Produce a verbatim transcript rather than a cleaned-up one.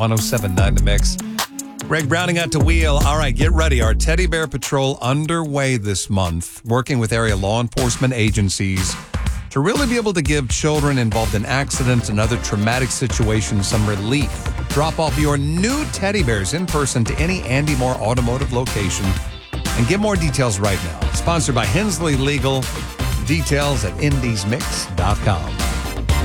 ten seventy-nine The Mix. Greg Browning out to wheel. All right, get ready. Our Teddy Bear Patrol underway this month, working with area law enforcement agencies to really be able to give children involved in accidents and other traumatic situations some relief. Drop off your new teddy bears in person to any Andy Moore automotive location and get more details right now. Sponsored by Hensley Legal. Details at indies mix dot com.